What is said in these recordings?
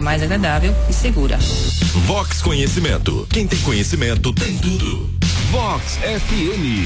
mais agradável e segura. Vox Conhecimento. Quem tem conhecimento tem tudo. Vox FM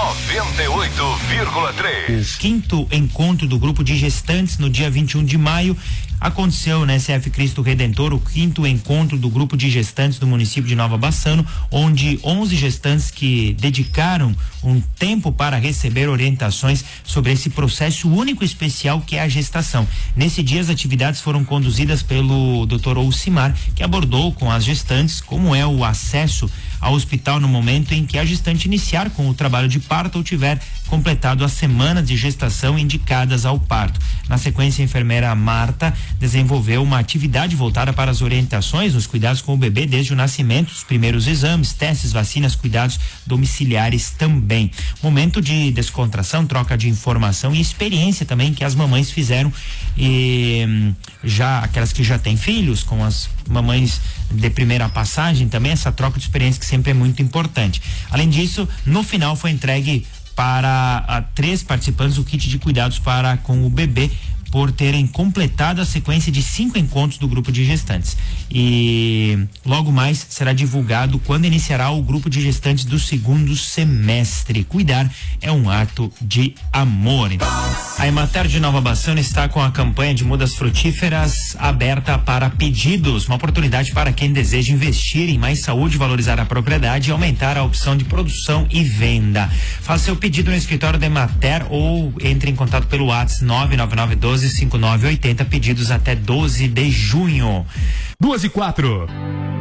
98,3. O quinto encontro do grupo de gestantes no dia 21 de maio aconteceu na SF Cristo Redentor, o quinto encontro do grupo de gestantes do município de Nova Bassano, onde 11 gestantes que dedicaram um tempo para receber orientações sobre esse processo único e especial que é a gestação. Nesse dia as atividades foram conduzidas pelo Dr. Oucimar, que abordou com as gestantes como é o acesso ao hospital no momento em que a gestante iniciar com o trabalho de parto ou tiver completado as semanas de gestação indicadas ao parto. Na sequência, a enfermeira Marta desenvolveu uma atividade voltada para as orientações nos cuidados com o bebê desde o nascimento, os primeiros exames, testes, vacinas, cuidados domiciliares também. Momento de descontração, troca de informação e experiência também que as mamães fizeram, e já aquelas que já têm filhos, com as mamães de primeira passagem também, essa troca de experiência que sempre é muito importante. Além disso, no final foi entregue para 3 participantes o kit de cuidados para com o bebê, por terem completado a sequência de 5 encontros do grupo de gestantes. E logo mais será divulgado quando iniciará o grupo de gestantes do segundo semestre. Cuidar é um ato de amor. A Emater de Nova Bassano está com a campanha de mudas frutíferas aberta para pedidos, uma oportunidade para quem deseja investir em mais saúde, valorizar a propriedade e aumentar a opção de produção e venda. Faça seu pedido no escritório da Emater ou entre em contato pelo WhatsApp 99912 5980, pedidos até 12 de junho. 2 e 4.